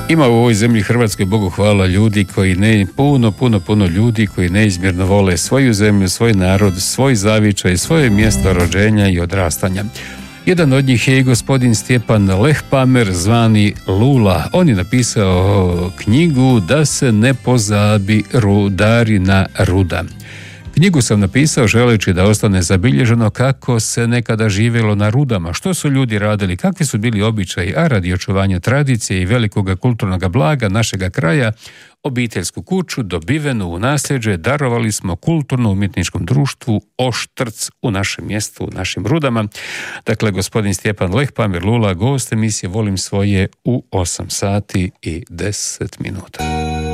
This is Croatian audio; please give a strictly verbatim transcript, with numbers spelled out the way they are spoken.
Ima u ovoj zemlji Hrvatskoj, Bogu hvala, ljudi koji ne, puno, puno, puno ljudi koji neizmjerno vole svoju zemlju, svoj narod, svoj zavičaj, svoje mjesto rođenja i odrastanja. Jedan od njih je i gospodin Stjepan Lehpamer, zvani Lula. On je napisao knjigu Da se ne pozabi rudarina ruda. Knjigu sam napisao želeći da ostane zabilježeno kako se nekada živjelo na rudama, što su ljudi radili, kakvi su bili običaji, a radi očuvanja tradicije i velikoga kulturnog blaga našega kraja, obiteljsku kuću dobivenu u nasljeđe darovali smo kulturno-umjetničkom društvu Oštrc u našem mjestu, u našim rudama. Dakle, gospodin Stjepan Lehpamer Lula, gost emisije Volim svoje u osam sati i deset minuta.